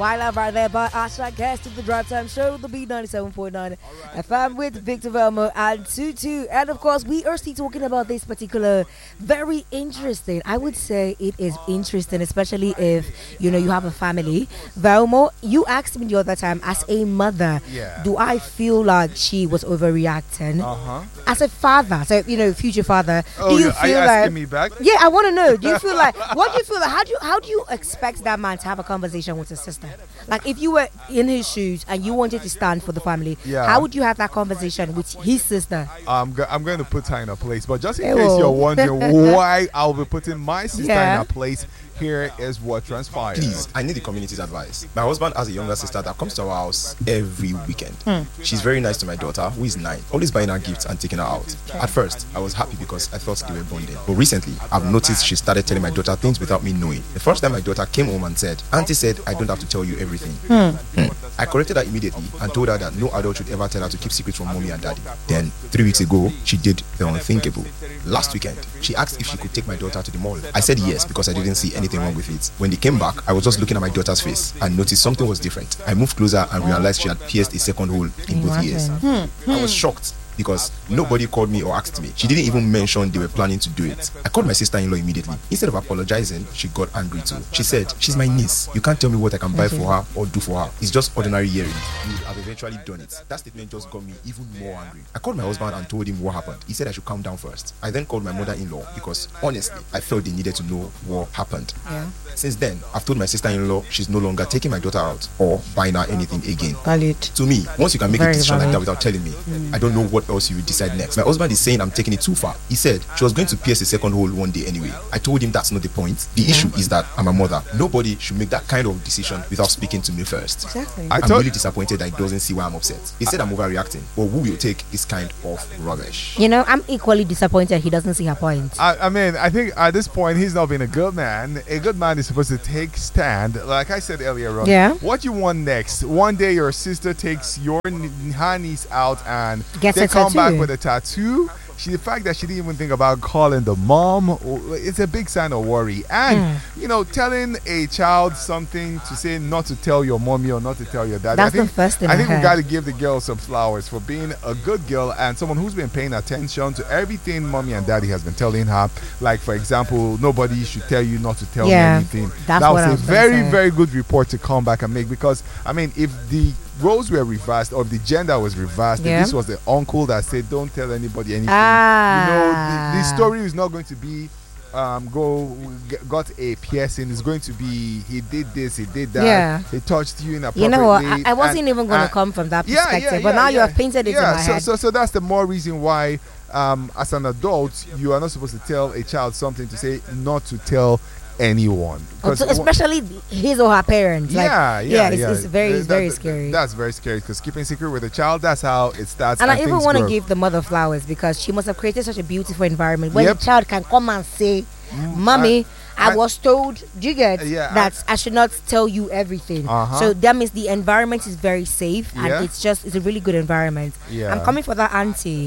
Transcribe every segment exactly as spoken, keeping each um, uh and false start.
While I'm right there by Asha Guest of the Drive Time Show, the B ninety-seven point nine right. F M with Victor Velmo and Tutu. And of course, we are still talking about this particular very interesting. I would say it is interesting, especially if, you know, you have a family. Velmo, you asked me the other time, as a mother, yeah. do I feel like she was overreacting? Uh-huh. As a father, so, you know, future father, oh, do you yeah. feel Are you like... asking me back? Yeah, I want to know. Do you feel like... What do you feel like? How do you, how do you expect that man to have a conversation with his sister? Like, if you were in his shoes and you wanted to stand for the family, yeah. how would you have that conversation with his sister? I'm, go- I'm going to put her in a place. But just in Ew. case you're wondering why I'll be putting my sister Yeah. in a place, here is what transpired. Please, I need the community's advice. My husband has a younger sister that comes to our house every weekend. Hmm. She's very nice to my daughter, who is nine, always buying her gifts and taking her out. At first, I was happy because I thought they were bonding. But recently, I've noticed she started telling my daughter things without me knowing. The first time my daughter came home and said, Auntie said I don't have to tell you everything. Hmm. Hmm. I corrected her immediately and told her that no adult should ever tell her to keep secrets from mommy and daddy. Then, three weeks ago, she did the unthinkable. Last weekend, she asked if she could take my daughter to the mall. I said yes because I didn't see anything wrong with it. When they came back, I was just looking at my daughter's face and noticed something was different. I moved closer and realized she had pierced a second hole in both ears. Hmm. I was shocked because nobody called me or asked me. She didn't even mention they were planning to do it. I called my sister-in-law immediately. Instead of apologizing, she got angry too. She said, she's my niece. You can't tell me what I can buy for her or do for her. It's just ordinary earring. You have eventually done it. That statement just got me even more angry. I called my husband and told him what happened. He said I should calm down first. I then called my mother-in-law because honestly, I felt they needed to know what happened. Yeah. Since then, I've told my sister-in-law she's no longer taking my daughter out or buying her anything again. Valid. To me, once you can make Very a decision valid. like that without telling me, mm. I don't know what else you will decide next. My husband is saying I'm taking it too far. He said she was going to pierce a second hole one day anyway. I told him that's not the point. The yeah. issue is that I'm a mother. Nobody should make that kind of decision without speaking to me first. Exactly. I'm told- really disappointed that he doesn't see why I'm upset. He said I'm overreacting, but who will take this kind of rubbish? You know, I'm equally disappointed he doesn't see her point. I, I mean, I think at this point he's not being a good man. A good man is supposed to take stand. Like I said earlier on, yeah. what you want next? One day your sister takes your n- her niece out and Gets they a come tattoo. back with a tattoo. She, the fact that she didn't even think about calling the mom, it's a big sign of worry. And mm. you know, telling a child something to say not to tell your mommy or not to tell your daddy. That's I think, the first thing I I think we heard. got to give the girl some flowers for being a good girl and someone who's been paying attention to everything mommy and daddy has been telling her. Like, for example, nobody should tell you not to tell yeah, me anything. That's that what was I a was gonna very, say. very good report to come back and make, because I mean, if the roles were reversed or if the gender was reversed, yeah. if this was the uncle that said don't tell anybody anything, ah. you know, the, the story is not going to be um go g- got a piercing. It's going to be he did this, he did that, yeah. he touched you in a you know what, I, I wasn't and, even going to uh, come from that yeah, perspective, yeah, but yeah, now yeah. you have painted it yeah, in my so, head. so so that's the more reason why um as an adult you are not supposed to tell a child something to say not to tell anyone, Also, especially his or her parents. Like, yeah, yeah, yeah, it's, yeah. it's very, it's That- very that- scary. That's very scary because keeping secret with a child, that's how it starts. And I even things want to grow. give the mother flowers because she must have created such a beautiful environment where Yep. the child can come and say, "Mommy, I, I- was told, do you get Yeah, that I, should not tell you everything." Uh-huh. So that means the environment is very safe and Yeah. it's just it's a really good environment. Yeah. I'm coming for that auntie.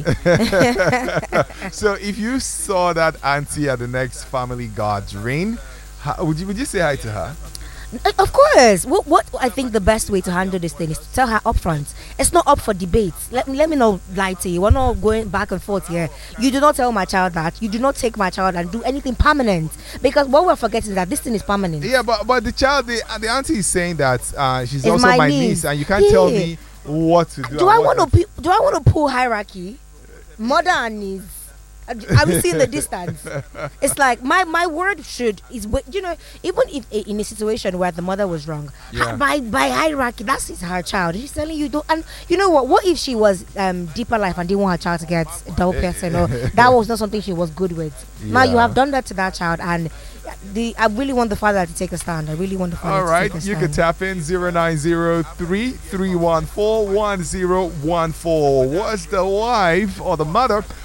So if you saw that auntie at the next family gathering, how, would you would you say hi to her? Uh, Of course. What, what I think the best way to handle this thing is to tell her upfront. It's not up for debate. Let me let me not lie to you. We're not going back and forth here. You do not tell my child that. You do not take my child and do anything permanent. Because what we're forgetting is that this thing is permanent. Yeah, but but the child, the, the auntie is saying that uh, she's It's also my my niece. niece, and you can't tell Yeah. me what to do. Do and I what want to do I want to pull hierarchy? Mother and niece. Are we seeing the distance? It's like my my word should is what- you know, even if uh, in a situation where the mother was wrong, Yeah. ha- by by hierarchy, that's is her child. She's telling you don't. And you know what? What if she was um deeper life and didn't want her child to get a double piercing or that was not something she was good with? Now you Yeah. have done that to that child, and the I really want the father to take a stand. I really want the father. All right, to take a you stand. can tap in zero nine zero three three one four one zero one four. Was the wife or the mother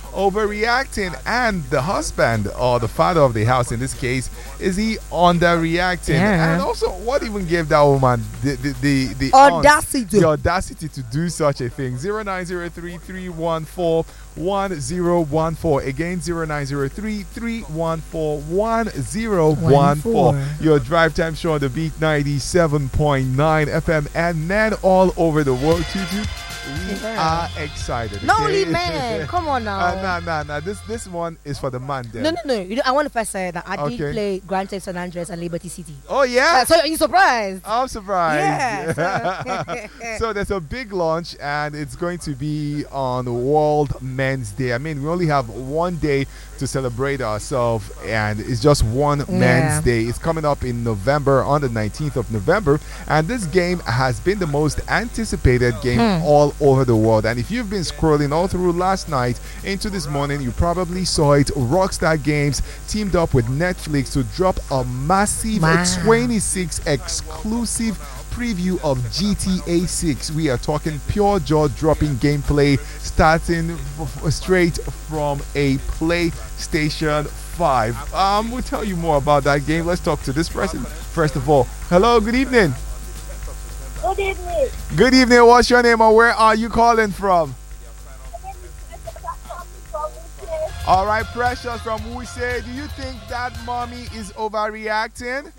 overreacting, and the husband or the father of the house in this case, is he underreacting? Yeah. And also, what even gave that woman the the the, the Audacity. the audacity to do such a thing? Zero nine zero three three one four one zero one four. Again, zero nine zero three three one four one zero one four. Your drive time show on the Beat ninety-seven point nine F M and men all over the world. Tutu, we Yeah. are excited. Not okay? only men. Come on now. Uh, nah, nah, nah. This this one is for the man. Then. No, no, no. You know, I want to first say that I Okay. did play Grand Theft San Andreas and Liberty City. Oh yeah. Uh, so are you surprised? I'm surprised. Yeah. So there's a big launch, and it's going to be on World Men's Day. I mean, we only have one day to celebrate ourselves, and it's just one Yeah. Men's Day. It's coming up in November, on the nineteenth of November, and this game has been the most anticipated game Hmm. all over the world. And if you've been scrolling all through last night into this morning, you probably saw it. Rockstar Games teamed up with Netflix to drop a massive Wow. twenty-six exclusive preview of G T A six. We are talking pure jaw-dropping gameplay, starting f- f- straight from a PlayStation five. Um, we'll tell you more about that game. Let's talk to this person first of all. Hello, good evening. Good evening. Good evening. What's your name, or where are you calling from? My name is Precious. I'm coming from Wuse. All right, Precious from Wuse. Do you think that mommy is overreacting?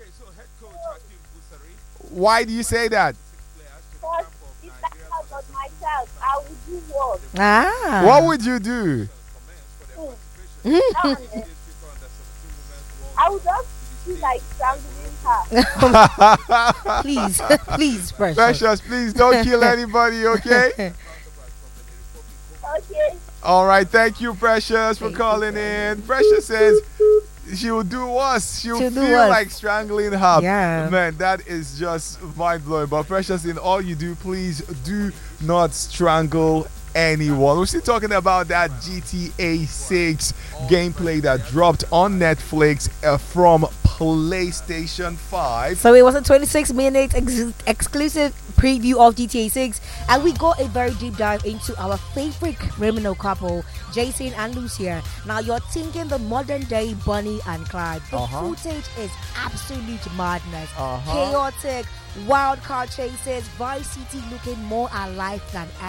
Why do you say that? Because if that was my child, I would do what? Ah. What would you do? Now and then. I would just feel like strangling her. Please, please, Precious. Precious, please don't kill anybody, okay? Okay. All right, thank you, Precious, for Thank you, calling sir. in. Precious says she will do what? She'll She'll do feel what? like strangling her. Yeah. Man, that is just mind blowing. But Precious, in all you do, please do not strangle anyone. We're still talking about that G T A six gameplay that dropped on Netflix uh, from PlayStation five. So it was a twenty-six minute ex- exclusive preview of G T A six, and we got a very deep dive into our favorite criminal couple, Jason and Lucia. Now you're thinking the modern day Bonnie and Clyde. The Uh-huh. footage is absolute madness, Uh-huh. chaotic, wild car chases, Vice City looking more alive than ever.